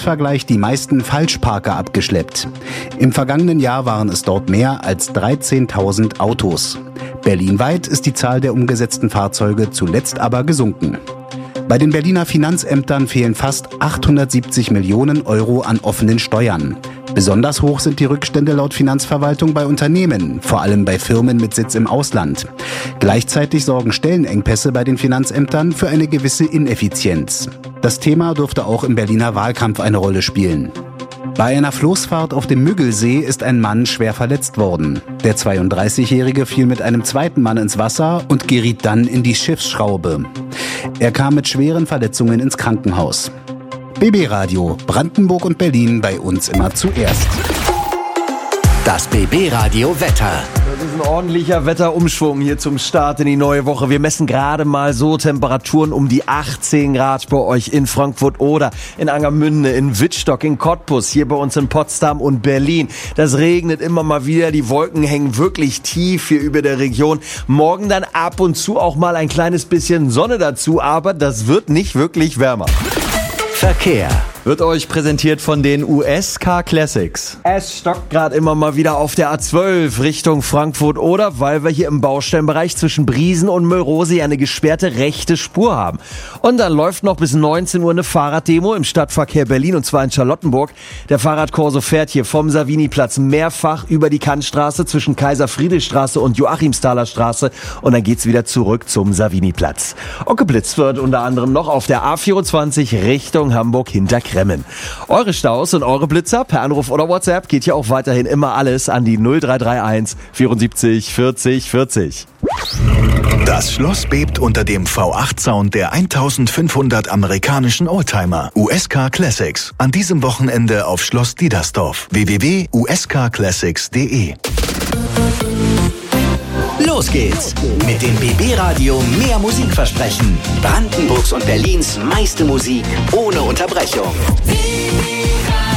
Jahresvergleich die meisten Falschparker abgeschleppt. Im vergangenen Jahr waren es dort mehr als 13.000 Autos. Berlinweit ist die Zahl der umgesetzten Fahrzeuge zuletzt aber gesunken. Bei den Berliner Finanzämtern fehlen fast 870 Millionen Euro an offenen Steuern. Besonders hoch sind die Rückstände laut Finanzverwaltung bei Unternehmen, vor allem bei Firmen mit Sitz im Ausland. Gleichzeitig sorgen Stellenengpässe bei den Finanzämtern für eine gewisse Ineffizienz. Das Thema dürfte auch im Berliner Wahlkampf eine Rolle spielen. Bei einer Floßfahrt auf dem Müggelsee ist ein Mann schwer verletzt worden. Der 32-Jährige fiel mit einem zweiten Mann ins Wasser und geriet dann in die Schiffsschraube. Er kam mit schweren Verletzungen ins Krankenhaus. BB Radio, Brandenburg und Berlin bei uns immer zuerst. Das BB Radio Wetter. Das ist ein ordentlicher Wetterumschwung hier zum Start in die neue Woche. Wir messen gerade mal so Temperaturen um die 18 Grad bei euch in Frankfurt oder in Angermünde, in Wittstock, in Cottbus, hier bei uns in Potsdam und Berlin. Das regnet immer mal wieder, die Wolken hängen wirklich tief hier über der Region. Morgen dann ab und zu auch mal ein kleines bisschen Sonne dazu, aber das wird nicht wirklich wärmer. Verkehr wird euch präsentiert von den US-Car Classics. Es stockt gerade immer mal wieder auf der A12 Richtung Frankfurt oder weil wir hier im Baustellenbereich zwischen Briesen und Mölrose eine gesperrte rechte Spur haben. Und dann läuft noch bis 19 Uhr eine Fahrraddemo im Stadtverkehr Berlin und zwar in Charlottenburg. Der Fahrradkorso fährt hier vom Saviniplatz mehrfach über die Kantstraße zwischen Kaiser-Friedrich-Straße und Joachimsthaler Straße und dann geht's wieder zurück zum Saviniplatz. Und geblitzt wird unter anderem noch auf der A24 Richtung Hamburg hinter Kremmen. Eure Staus und eure Blitzer per Anruf oder WhatsApp geht hier auch weiterhin immer alles an die 0331 74 40 40. Das Schloss bebt unter dem V8-Sound der 1500 amerikanischen Oldtimer US-Car Classics. An diesem Wochenende auf Schloss Diedersdorf. www.uscarclassics.de. Los geht's mit dem BB Radio mehr Musikversprechen. Brandenburgs und Berlins meiste Musik ohne Unterbrechung.